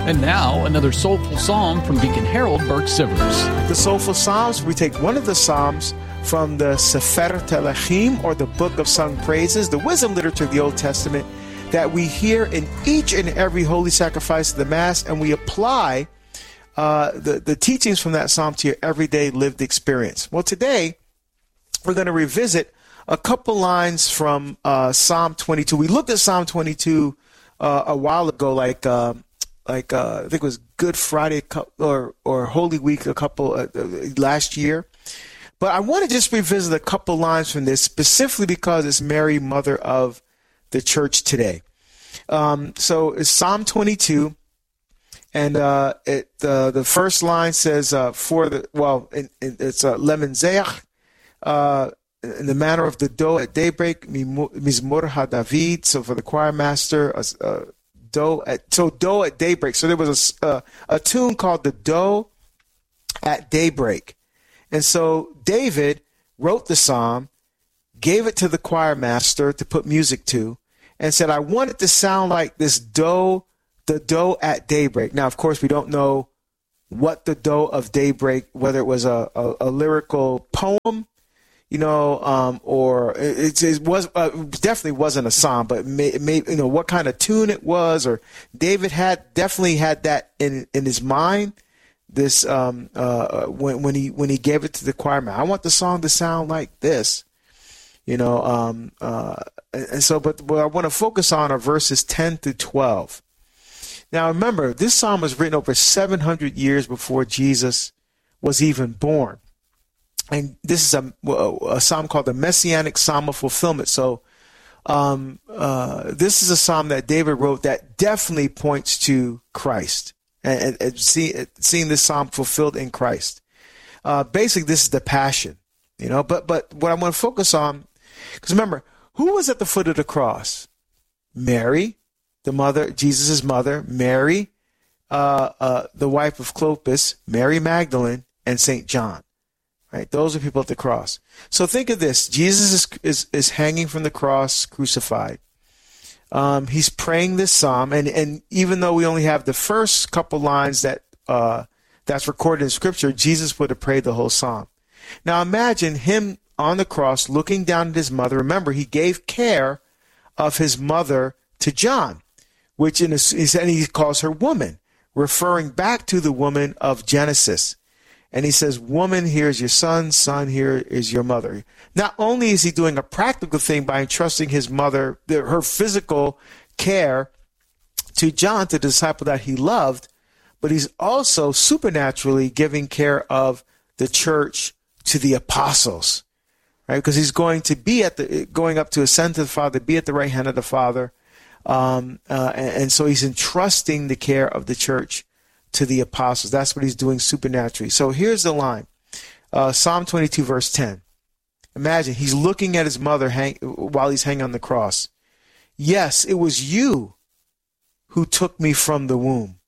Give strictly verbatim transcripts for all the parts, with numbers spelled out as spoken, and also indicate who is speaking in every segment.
Speaker 1: And now, another soulful psalm from Deacon Harold Burke Sivers.
Speaker 2: The Soulful Psalms, we take one of the psalms from the Sefer Telechim, or the Book of Sung Praises, the wisdom literature of the Old Testament, that we hear in each and every holy sacrifice of the Mass, and we apply uh, the, the teachings from that psalm to your everyday lived experience. Well, today, we're going to revisit a couple lines from uh, Psalm twenty-two. We looked at Psalm twenty-two uh, a while ago, like... Uh, like uh, I think it was Good Friday or or Holy Week a couple uh, last year. But I want to just revisit a couple lines from this, specifically because it's Mary, Mother of the Church today. Um, so it's Psalm twenty-two, and uh, it uh, the first line says, uh, "For the well, in, in, it's uh, Lemenzeach, uh, in the manner of the doe at daybreak, Mizmor HaDavid." So for the choir master. Uh, uh, Doe at, so Doe at daybreak. So there was a, uh, a tune called the Doe at Daybreak. And so David wrote the psalm, gave it to the choir master to put music to, and said, I want it to sound like this doe, the doe at daybreak. Now, of course, we don't know what the doe of daybreak, whether it was a, a, a lyrical poem, you know, um, or it, it was uh, definitely wasn't a psalm, but may, may, you know, what kind of tune it was, or David had definitely had that in in his mind. This um, uh, when when he when he gave it to the choir man, I want the song to sound like this, you know. Um, uh, and so, but what I want to focus on are verses ten through twelve. Now, remember, this psalm was written over seven hundred years before Jesus was even born. And this is a, a psalm called the Messianic Psalm of Fulfillment. So um, uh, this is a psalm that David wrote that definitely points to Christ, and, and, and see, seeing this psalm fulfilled in Christ. Uh, basically, this is the Passion, you know. But but what I want to focus on, because remember, who was at the foot of the cross? Mary, the mother, Jesus' mother, Mary, uh, uh, the wife of Clopas, Mary Magdalene, and Saint John. Right, those are people at the cross. So think of this: Jesus is is, is hanging from the cross, crucified. Um, he's praying this psalm, and, and even though we only have the first couple lines that uh, that's recorded in Scripture, Jesus would have prayed the whole psalm. Now imagine him on the cross, looking down at his mother. Remember, he gave care of his mother to John, which in a, and he calls her woman, referring back to the woman of Genesis. And he says, woman, here's your son, son, here is your mother. Not only is he doing a practical thing by entrusting his mother, her physical care to John, to the disciple that he loved, but he's also supernaturally giving care of the church to the apostles, right? Because he's going to be at the, going up to ascend to the Father, be at the right hand of the Father. Um, uh, and, and so he's entrusting the care of the church to the apostles. That's what he's doing supernaturally. So here's the line. Uh, Psalm twenty-two, verse ten. Imagine he's looking at his mother hang, while he's hanging on the cross. Yes, it was you who took me from the womb,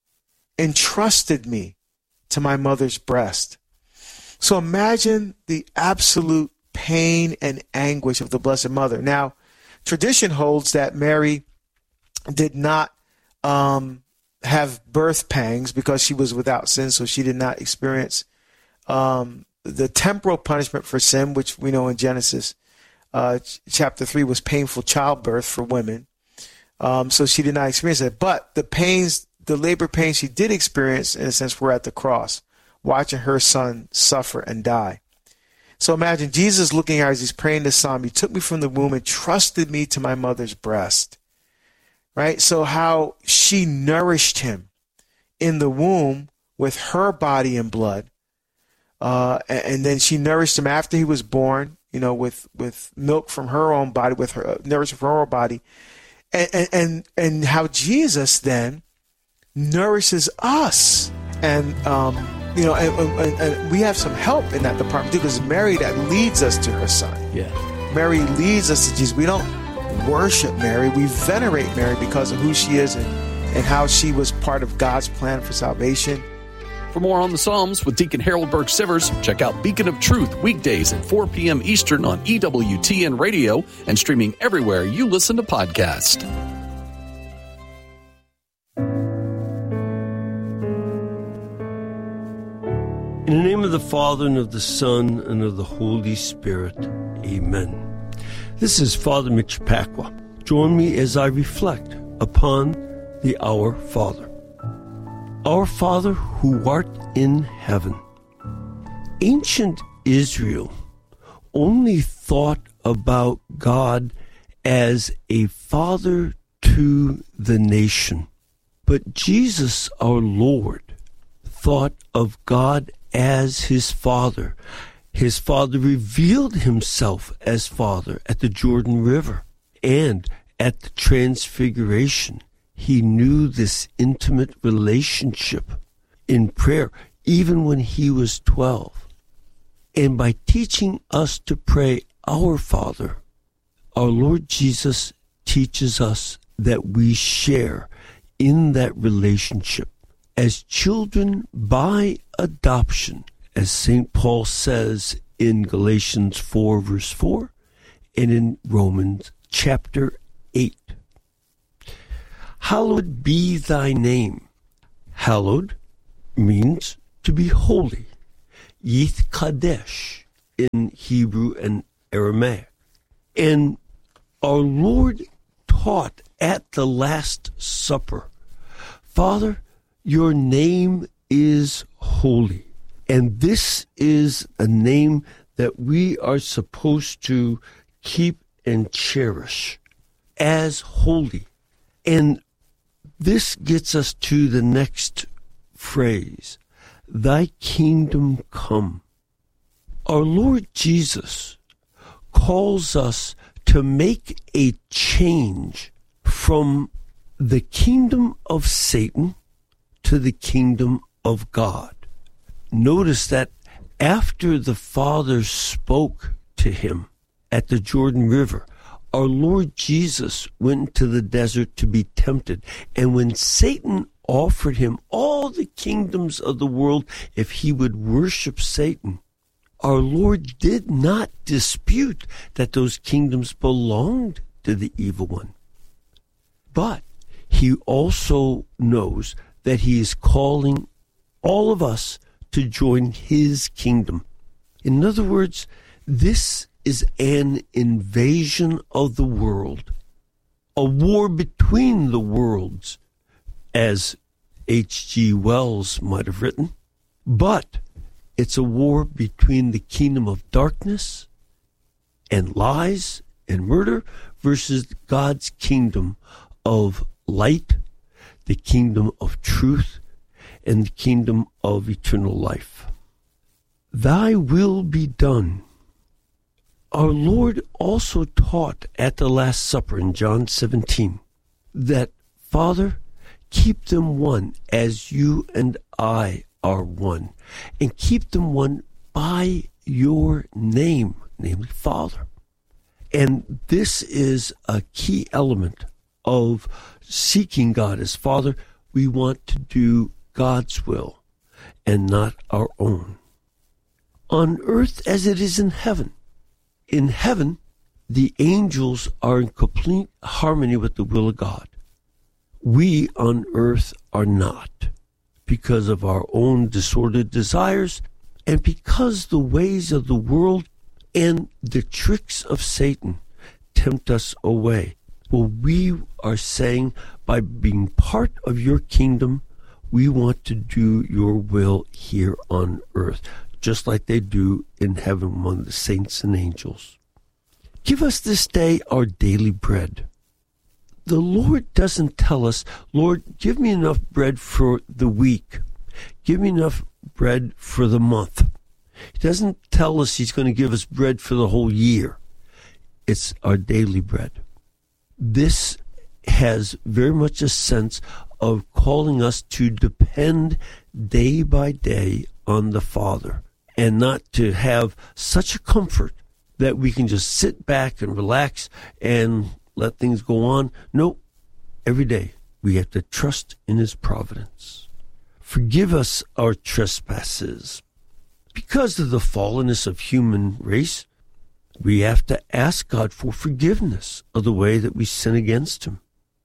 Speaker 2: entrusted me to my mother's breast. So imagine the absolute pain and anguish of the Blessed Mother. Now, tradition holds that Mary did not um, have birth pangs because she was without sin, so she did not experience um, the temporal punishment for sin, which we know in Genesis uh, chapter three was painful childbirth for women. Um, so she did not experience it. But the pains, the labor pains she did experience, in a sense, were at the cross, watching her son suffer and die. So imagine Jesus looking at her as he's praying this psalm. You took me from the womb and trusted me to my mother's breast. Right? So how she nourished him in the womb with her body and blood. Uh, and, and then she nourished him after he was born, you know, with, with milk from her own body, with her uh, nourishment from her own body. And, and, and, and how Jesus then nourishes us. And, um, you know, and, and, and we have some help in that department too, because Mary, that leads us to her son.
Speaker 1: Yeah.
Speaker 2: Mary leads us to Jesus. We don't worship Mary. We venerate Mary because of who she is and, and how she was part of God's plan for salvation.
Speaker 1: For more on the Psalms with Deacon Harold Burke Sivers, check out Beacon of Truth weekdays at four p.m. Eastern on E W T N Radio and streaming everywhere you listen to podcasts.
Speaker 3: In the name of the Father, and of the Son, and of the Holy Spirit. Amen. This is Father Mitch Pacwa. Join me as I reflect upon the Our Father. Our Father, who art in heaven. Ancient Israel only thought about God as a father to the nation. But Jesus, our Lord, thought of God as his Father. His Father revealed himself as Father at the Jordan River, and at the Transfiguration. He knew this intimate relationship in prayer, even when he was twelve. And by teaching us to pray, Our Father, our Lord Jesus teaches us that we share in that relationship as children by adoption, as Saint Paul says in Galatians four, verse four, and in Romans chapter eight. Hallowed be thy name. Hallowed means to be holy. Yith Kadesh in Hebrew and Aramaic. And our Lord taught at the Last Supper, Father, your name is holy. And this is a name that we are supposed to keep and cherish as holy. And this gets us to the next phrase, thy kingdom come. Our Lord Jesus calls us to make a change from the kingdom of Satan to the kingdom of God. Notice that after the Father spoke to him at the Jordan River, our Lord Jesus went to the desert to be tempted. And when Satan offered him all the kingdoms of the world if he would worship Satan, our Lord did not dispute that those kingdoms belonged to the evil one. But he also knows that he is calling all of us to join his kingdom. In other words, this is an invasion of the world, a war between the worlds, as H G Wells might have written. But it's a war between the kingdom of darkness and lies and murder versus God's kingdom of light, the kingdom of truth, and the kingdom of eternal life. Thy will be done. Our Lord also taught at the Last Supper in John seventeen that, Father, keep them one as you and I are one, and keep them one by your name, namely Father. And this is a key element of seeking God as Father. We want to do God's will and not our own. On earth as it is in heaven. In heaven, the angels are in complete harmony with the will of God. We on earth are not, because of our own disordered desires and because the ways of the world and the tricks of Satan tempt us away. Well, we are saying, by being part of your kingdom, we want to do your will here on earth, just like they do in heaven among the saints and angels. Give us this day our daily bread. The Lord doesn't tell us, Lord, give me enough bread for the week. Give me enough bread for the month. He doesn't tell us he's going to give us bread for the whole year. It's our daily bread. This has very much a sense of calling us to depend day by day on the Father, and not to have such a comfort that we can just sit back and relax and let things go on. No, every day we have to trust in his providence. Forgive us our trespasses. Because of the fallenness of human race, we have to ask God for forgiveness of the way that we sin against him.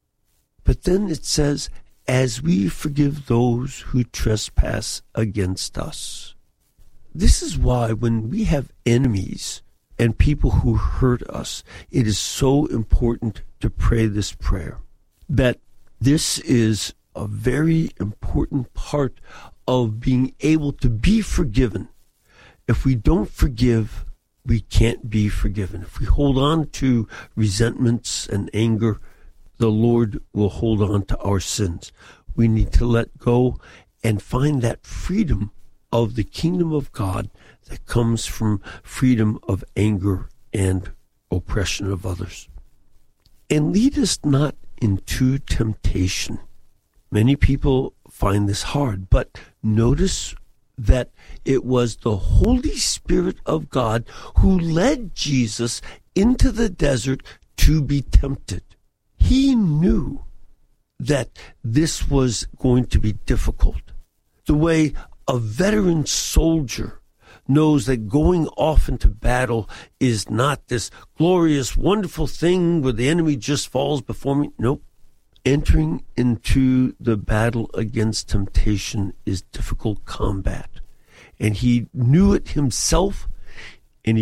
Speaker 3: But then it says, as we forgive those who trespass against us. this is why when we have enemies and people who hurt us, it is so important to pray this prayer. That this is a very important part of being able to be forgiven. If we don't forgive, we can't be forgiven. If we hold on to resentments and anger, the Lord will hold on to our sins. We need to let go and find that freedom of the kingdom of God that comes from freedom of anger and oppression of others. And lead us not into temptation. Many people find this hard, but notice that it was the Holy Spirit of God who led Jesus into the desert to be tempted. He knew that this was going to be difficult. The way a veteran soldier knows that going off into battle is not this glorious, wonderful thing where the enemy just falls before me. Nope. Entering into the battle against temptation is difficult combat. And he knew it himself,